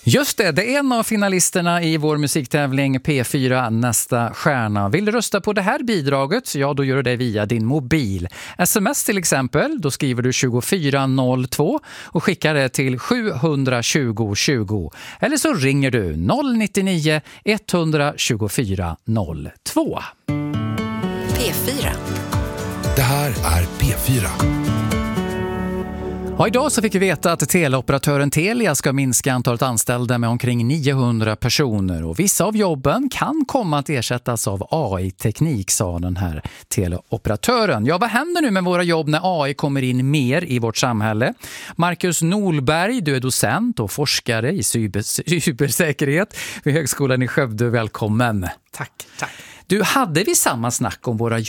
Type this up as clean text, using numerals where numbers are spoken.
Just det är en av finalisterna i vår musiktävling P4 Nästa stjärna. Vill du rösta på det här bidraget? Ja, då gör du det via din mobil. SMS till exempel, då skriver du 2402 och skickar det till 720 20. Eller så ringer du 099 124 02. P4. Det här är P4. Ja, idag så fick vi veta att teleoperatören Telia ska minska antalet anställda med omkring 900 personer. Och vissa av jobben kan komma att ersättas av AI-teknik, sa den här teleoperatören. Ja, vad händer nu med våra jobb när AI kommer in mer i vårt samhälle? Marcus Nolberg, du är docent och forskare i cybersäkerhet vid Högskolan i Skövde. Välkommen. Tack. Du, hade vi samma snack om våra